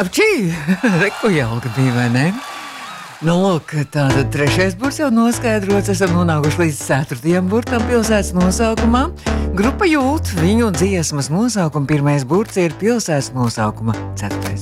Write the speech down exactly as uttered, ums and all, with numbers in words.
Apčī! Reku jauka bija, vai ne? Nu, lūk, tātad trešais burts jau noskaidrots. Esam nonākuši līdz ceturtajam burtam pilsētas nosaukumā. Grupa Jūt, viņu dziesmas nosaukuma pirmais burts ir pilsētas nosaukuma ceturtais